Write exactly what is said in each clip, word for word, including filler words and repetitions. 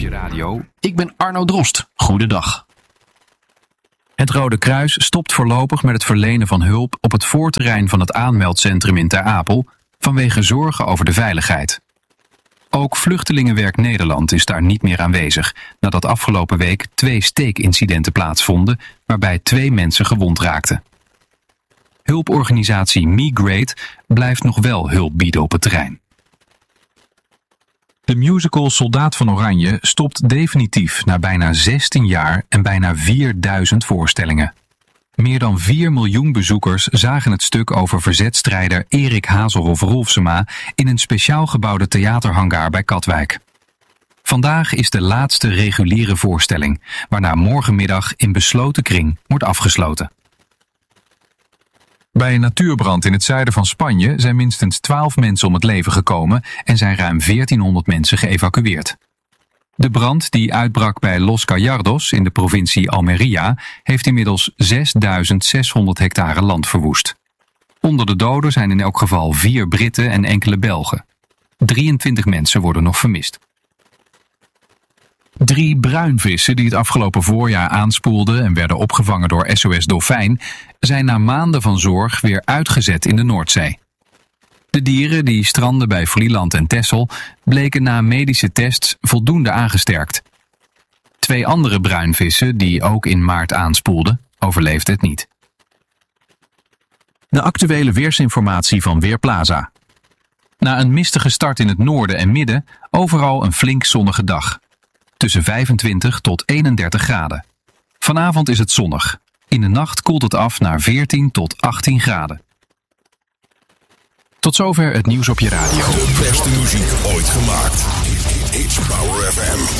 je radio. Ik ben Arno Drost. Goedendag. Het Rode Kruis stopt voorlopig met het verlenen van hulp op het voorterrein van het aanmeldcentrum in Ter Apel vanwege zorgen over de veiligheid. Ook Vluchtelingenwerk Nederland is daar niet meer aanwezig, nadat afgelopen week twee steekincidenten plaatsvonden waarbij twee mensen gewond raakten. Hulporganisatie Migrate blijft nog wel hulp bieden op het terrein. De musical Soldaat van Oranje stopt definitief na bijna zestien jaar en bijna vierduizend voorstellingen. Meer dan vier miljoen bezoekers zagen het stuk over verzetstrijder Erik Hazelhoff-Rolfsema in een speciaal gebouwde theaterhangar bij Katwijk. Vandaag is de laatste reguliere voorstelling, waarna morgenmiddag in besloten kring wordt afgesloten. Bij een natuurbrand in het zuiden van Spanje zijn minstens twaalf mensen om het leven gekomen en zijn ruim veertienhonderd mensen geëvacueerd. De brand die uitbrak bij Los Gallardos in de provincie Almería heeft inmiddels zesduizend zeshonderd hectare land verwoest. Onder de doden zijn in elk geval vier Britten en enkele Belgen. drieëntwintig mensen worden nog vermist. Drie bruinvissen die het afgelopen voorjaar aanspoelden en werden opgevangen door S O S Dolfijn zijn na maanden van zorg weer uitgezet in de Noordzee. De dieren die stranden bij Vlieland en Texel bleken na medische tests voldoende aangesterkt. Twee andere bruinvissen die ook in maart aanspoelden, overleefden het niet. De actuele weersinformatie van Weerplaza. Na een mistige start in het noorden en midden, overal een flink zonnige dag. Tussen vijfentwintig tot eenendertig graden. Vanavond is het zonnig. In de nacht koelt het af naar veertien tot achttien graden. Tot zover het nieuws op je radio. De beste muziek ooit gemaakt. It's Power F M.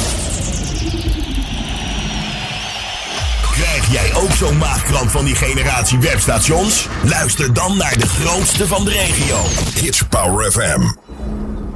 Krijg jij ook zo'n maagkramp van die generatie webstations? Luister dan naar de grootste van de regio. It's Power F M.